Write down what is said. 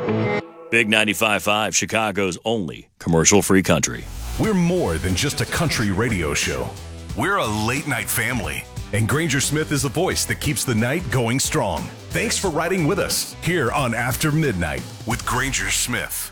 Big 95.5, Chicago's only commercial-free country. We're more than just a country radio show. We're a late-night family. And Granger Smith is the voice that keeps the night going strong. Thanks for riding with us here on After Midnight with Granger Smith.